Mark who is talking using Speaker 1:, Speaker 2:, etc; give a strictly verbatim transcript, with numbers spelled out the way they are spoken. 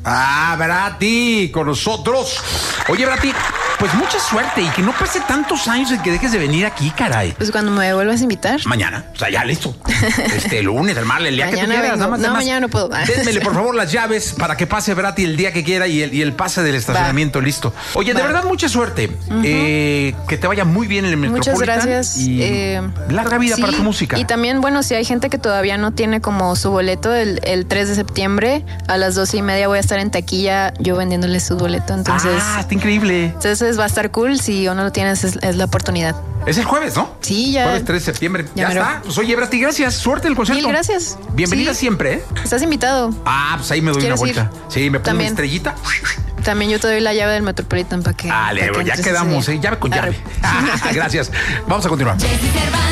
Speaker 1: Ah, Brati, con nosotros. Oye, Brati, pues mucha suerte y que no pase tantos años en que dejes de venir aquí, caray.
Speaker 2: Pues cuando me vuelvas a invitar.
Speaker 1: Mañana, o sea, ya listo. Este el lunes, el martes, el día
Speaker 2: mañana
Speaker 1: que tú quieras.
Speaker 2: vengo.
Speaker 1: Nada más,
Speaker 2: no,
Speaker 1: nada más.
Speaker 2: mañana no puedo.
Speaker 1: Démele, por favor, las llaves para que pase Brati el día que quiera y el, y el pase del estacionamiento, va. Listo. Oye, Va. de verdad, mucha suerte. Uh-huh. eh, que te vaya muy bien en el Metropolitan.
Speaker 2: Muchas gracias.
Speaker 1: Y eh, larga vida sí, para tu música.
Speaker 2: Y también, bueno, si hay gente que todavía no tiene como su boleto, el, el tres de septiembre a las doce y media voy a estar en taquilla yo vendiéndoles su boleto. Entonces,
Speaker 1: ah, está increíble.
Speaker 2: Entonces va a estar cool. Si o no lo tienes, es, es la oportunidad.
Speaker 1: Es el jueves, ¿no?
Speaker 2: Sí, ya.
Speaker 1: Jueves tres de septiembre. Ya, ya está. Pues oye, Brati, gracias. Suerte en el concierto.
Speaker 2: Mil gracias.
Speaker 1: Bienvenida
Speaker 2: sí.
Speaker 1: siempre, ¿eh?
Speaker 2: Estás invitado.
Speaker 1: Ah, pues ahí me doy una vuelta. Ir? Sí, me pongo
Speaker 2: También.
Speaker 1: una estrellita.
Speaker 2: También yo te doy la llave del Metropolitan para que.
Speaker 1: Dale,
Speaker 2: pa que
Speaker 1: ya quedamos, ¿eh? Llave con llave. Gracias. Vamos a continuar.